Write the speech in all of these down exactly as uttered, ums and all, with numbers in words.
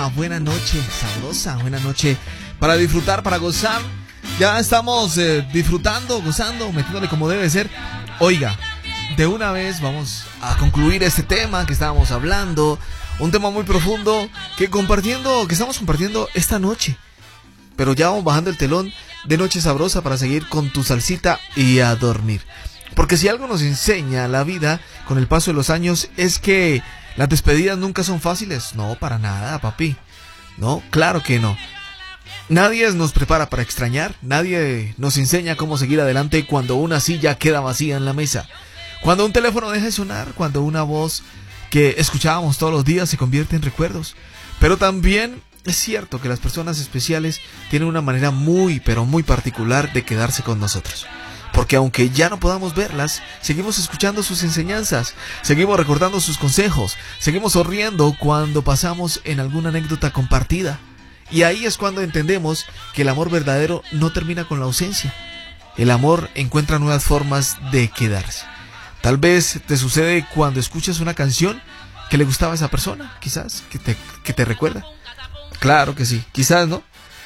una buena noche sabrosa, buena noche para disfrutar, para gozar. Ya estamos eh, disfrutando, gozando, metiéndole como debe ser. Oiga, de una vez vamos a concluir este tema que estábamos hablando. Un tema muy profundo que compartiendo, que estamos compartiendo esta noche. Pero ya vamos bajando el telón de Noche Sabrosa para seguir con tu salsita y a dormir. Porque si algo nos enseña la vida con el paso de los años es que las despedidas nunca son fáciles. No, para nada, papi. No, claro que no. Nadie nos prepara para extrañar. Nadie nos enseña cómo seguir adelante cuando una silla queda vacía en la mesa. Cuando un teléfono deja de sonar. Cuando una voz que escuchábamos todos los días se convierte en recuerdos. Pero también es cierto que las personas especiales tienen una manera muy, pero muy particular de quedarse con nosotros. Porque aunque ya no podamos verlas, seguimos escuchando sus enseñanzas, seguimos recordando sus consejos, seguimos sonriendo cuando pasamos en alguna anécdota compartida. Y ahí es cuando entendemos que el amor verdadero no termina con la ausencia. El amor encuentra nuevas formas de quedarse. Tal vez te sucede cuando escuchas una canción que le gustaba a esa persona, quizás, que te, que te recuerda. Claro que sí, quizás, ¿no?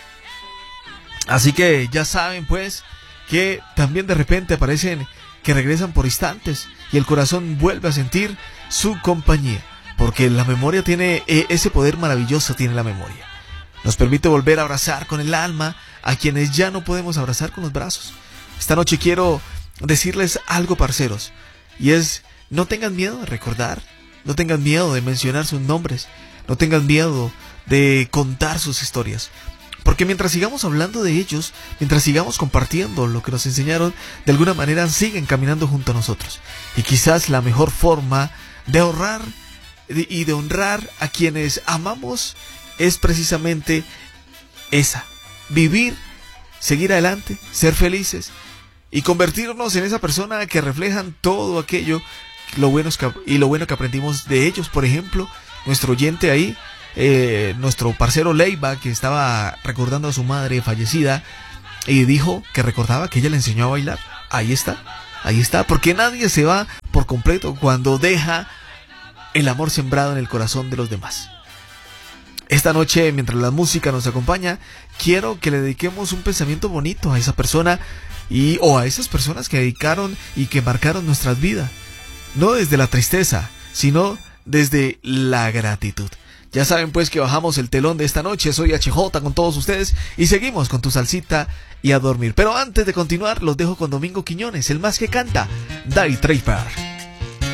Así que ya saben, pues, que también de repente aparecen que regresan por instantes y el corazón vuelve a sentir su compañía, porque la memoria tiene eh, ese poder maravilloso, tiene la memoria. Nos permite volver a abrazar con el alma a quienes ya no podemos abrazar con los brazos. Esta noche quiero decirles algo, parceros, y es: no tengan miedo de recordar, no tengan miedo de mencionar sus nombres, no tengan miedo de contar sus historias. Porque mientras sigamos hablando de ellos, mientras sigamos compartiendo lo que nos enseñaron, de alguna manera siguen caminando junto a nosotros. Y quizás la mejor forma de ahorrar y de honrar a quienes amamos es precisamente esa: vivir, seguir adelante, ser felices y convertirnos en esa persona que reflejan todo aquello lo bueno que, y lo bueno que aprendimos de ellos. Por ejemplo, nuestro oyente ahí, Eh, nuestro parcero Leiva, que estaba recordando a su madre fallecida y dijo que recordaba que ella le enseñó a bailar. Ahí está, ahí está, porque nadie se va por completo cuando deja el amor sembrado en el corazón de los demás. Esta noche, mientras la música nos acompaña, quiero que le dediquemos un pensamiento bonito a esa persona y o a esas personas que dedicaron y que marcaron nuestras vidas, no desde la tristeza, sino desde la gratitud. Ya saben, pues, que bajamos el telón de esta noche. Soy H J con todos ustedes y seguimos con tu salsita y a dormir. Pero antes de continuar, los dejo con Domingo Quiñones, el más que canta, Die Trapper.